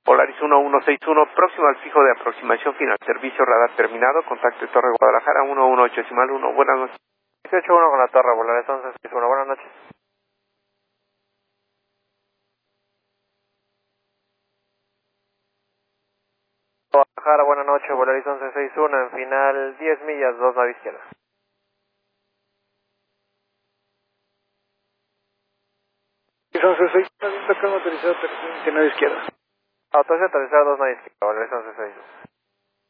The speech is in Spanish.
Polaris 1161, próximo al fijo de aproximación final. Servicio radar terminado. Contacto Torre Guadalajara 118.1. Buenas noches. 18.1 con la torre, Polaris 1161. Buenas noches. Guadalajara, buenas noches, Polaris 1161, en final 10 millas, 2 nave izquierda. 1161, viento calma autorizado, tercera nave izquierda. Autorización aterrizar 2 nave izquierda, Polaris 1161.